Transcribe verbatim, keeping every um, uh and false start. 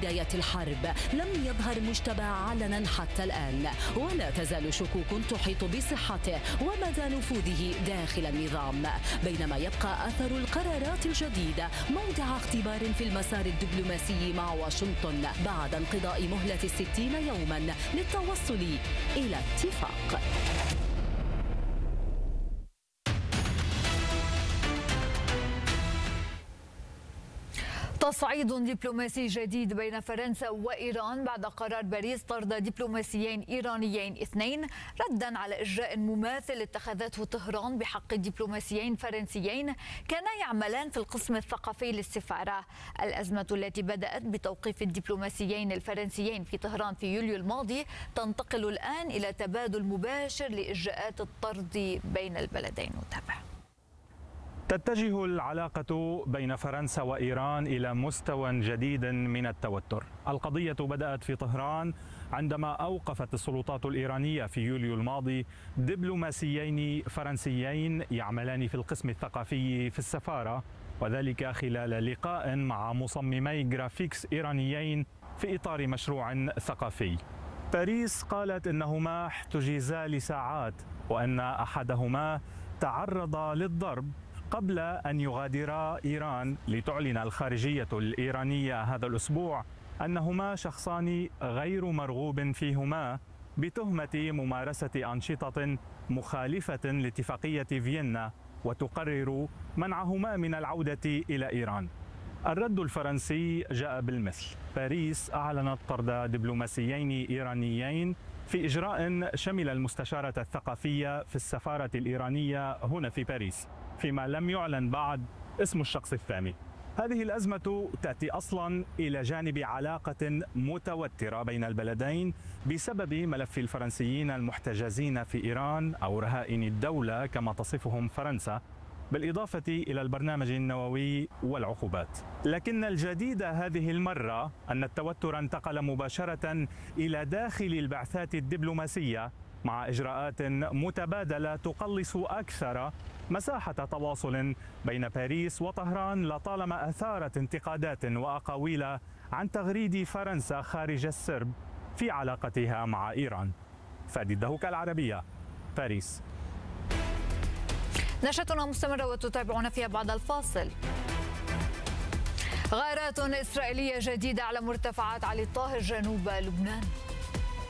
بداية الحرب لم يظهر مجتبى علنا حتى الآن، ولا تزال شكوك تحيط بصحته ومدى نفوذه داخل النظام، بينما يبقى أثر القرارات الجديدة موضع اختبار في المسار الدبلوماسي مع واشنطن بعد انقضاء مهلة الستين يوما للتوصل إلى اتفاق. تصعيد دبلوماسي جديد بين فرنسا وإيران بعد قرار باريس طرد دبلوماسيين إيرانيين اثنين ردا على إجراء مماثل اتخذته طهران بحق دبلوماسيين فرنسيين كانا يعملان في القسم الثقافي للسفارة. الأزمة التي بدأت بتوقيف الدبلوماسيين الفرنسيين في طهران في يوليو الماضي تنتقل الآن إلى تبادل مباشر لإجراءات الطرد بين البلدين. نتابع. تتجه العلاقة بين فرنسا وإيران إلى مستوى جديد من التوتر. القضية بدأت في طهران عندما أوقفت السلطات الإيرانية في يوليو الماضي دبلوماسيين فرنسيين يعملان في القسم الثقافي في السفارة، وذلك خلال لقاء مع مصممي جرافيكس إيرانيين في إطار مشروع ثقافي. باريس قالت إنهما احتجزا لساعات وأن أحدهما تعرض للضرب قبل أن يغادر إيران، لتعلن الخارجية الإيرانية هذا الأسبوع أنهما شخصان غير مرغوب فيهما بتهمة ممارسة أنشطة مخالفة لاتفاقية فيينا، وتقرر منعهما من العودة إلى إيران. الرد الفرنسي جاء بالمثل. باريس أعلنت طرد دبلوماسيين إيرانيين في إجراء شمل المستشارة الثقافية في السفارة الإيرانية هنا في باريس، فيما لم يعلن بعد اسم الشخص الثاني. هذه الأزمة تأتي أصلا إلى جانب علاقة متوترة بين البلدين بسبب ملف الفرنسيين المحتجزين في إيران أو رهائن الدولة كما تصفهم فرنسا، بالإضافة إلى البرنامج النووي والعقوبات. لكن الجديد هذه المرة أن التوتر انتقل مباشرة إلى داخل البعثات الدبلوماسية مع إجراءات متبادلة تقلص أكثر مساحة تواصل بين باريس وطهران لطالما أثارت انتقادات وأقاويل عن تغريد فرنسا خارج السرب في علاقتها مع إيران. فادي الدهوكة العربية، باريس. نشرتنا مستمرة وتتابعون فيها بعد الفاصل. غارات إسرائيلية جديدة على مرتفعات علي الطاهر جنوب لبنان.